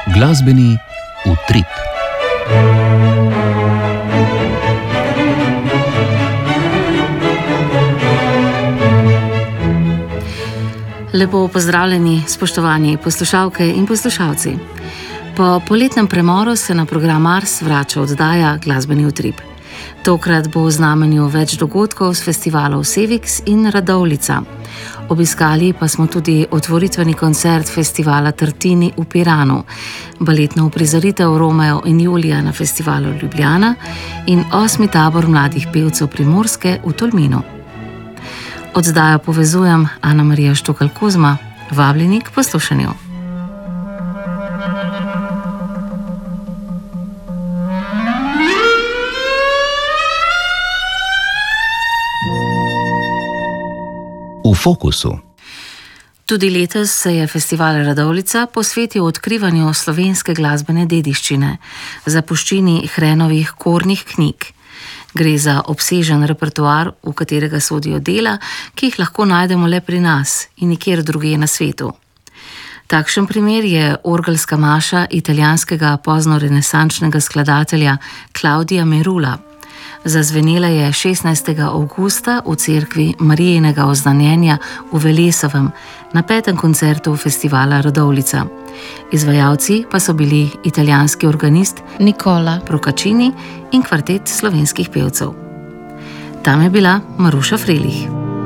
Glasbeni utrip. Lepo pozdravljeni, spoštovani poslušalke in poslušalci. Po poletnem premoru se na program Mars vrača oddaja Glasbeni utrip. Tokrat bo v znamenju več dogodkov s festivalov Sevix in Radovljica. Obiskali pa smo tudi otvoritveni koncert festivala Tartini v Piranu, baletno uprizoritev Romeo in Julija na festivalu Ljubljana in 8. tabor mladih pevcev Primorske v Tolminu. Oddajo povezujem Ana Marija Štokal-Kuzma, vabljeni k poslušanju. V fokusu. Tudi letos se je festival Radovljica posvetil odkrivanju slovenske glasbene dediščine, zapuščini Hrenovih kornih knjig. Gre za obsežen repertoar, v katerega sodijo dela, ki jih lahko najdemo le pri nas in nikjer drugje na svetu. Takšen primer je orgelska maša italijanskega poznorenesančnega skladatelja Claudia Merula. Zazvenela je 16. avgusta v cerkvi Marijinega oznanjenja v Velesovem na 5. koncertu festivala Radovljica. Izvajalci pa so bili italijanski organist Nicola Procaccini in kvartet slovenskih pevcev. Tam je bila Maruša Frelih.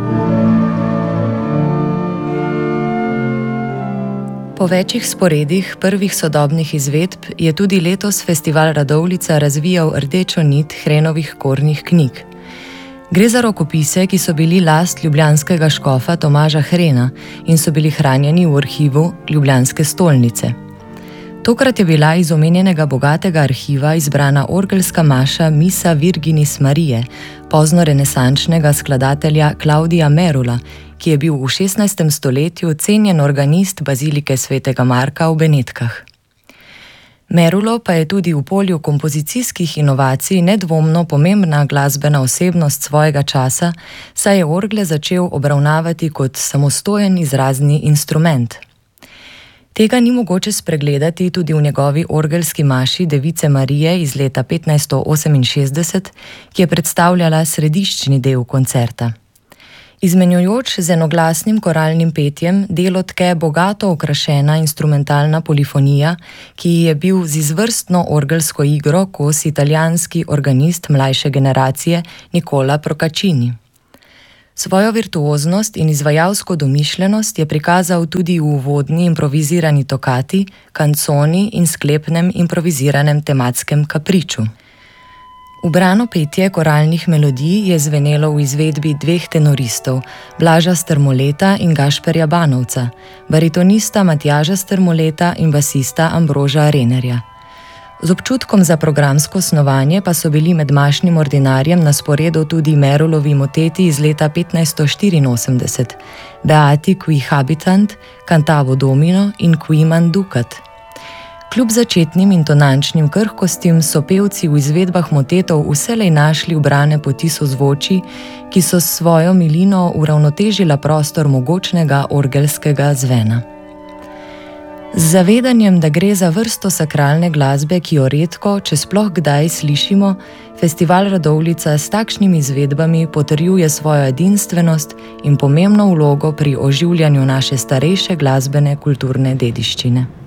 Po večjih sporedih prvih sodobnih izvedb je tudi letos festival Radovljica razvijal rdečo nit Hrenovih kornih knjig. Gre za rokopise, ki so bili last ljubljanskega škofa Tomaža Hrena in so bili hranjeni v arhivu Ljubljanske stolnice. Tokrat je bila iz omenjenega bogatega arhiva izbrana orgelska maša Missa Virginis Marije, poznorenesančnega skladatelja Claudia Merula, ki je bil v 16. stoletju cenjen organist bazilike svetega Marka v Benetkah. Merulo pa je tudi v polju kompozicijskih inovacij nedvomno pomembna glasbena osebnost svojega časa, saj je orgle začel obravnavati kot samostojen izrazni instrument. Tega ni mogoče spregledati tudi v njegovi orgelski maši Device Marije iz leta 1568, ki je predstavljala središčni del koncerta. Izmenjujoč z enoglasnim koralnim petjem delo tke bogato okrašena instrumentalna polifonija, ki je bil z izvrstno orgelsko igro kos italijanski organist mlajše generacije Nicola Procaccini. Svojo virtuoznost in izvajalsko domišljenost je prikazal tudi v uvodni improvizirani tokati, kanconi in sklepnem improviziranem tematskem kapriču. Ubrano petje koralnih melodij je zvenelo v izvedbi dveh tenoristov, Blaža Strmoleta in Gašperja Banovca, baritonista Matjaža Strmoleta in basista Ambroža Renerja. Z občutkom za programsko snovanje pa so bili med mašnim ordinarjem na sporedu tudi Merulovi moteti iz leta 1584, Beati qui habitant, Cantavo Domino in Qui manducat. Kljub začetnim intonančnim krhkostim so pevci v izvedbah motetov vselej našli ubrane poti sozvočij, ki so s svojo milino uravnotežila prostor mogočnega orgelskega zvena. Z zavedanjem, da gre za vrsto sakralne glasbe, ki jo redko, če sploh kdaj slišimo, festival Radovljica s takšnimi izvedbami potrjuje svojo edinstvenost in pomembno vlogo pri oživljanju naše starejše glasbene kulturne dediščine.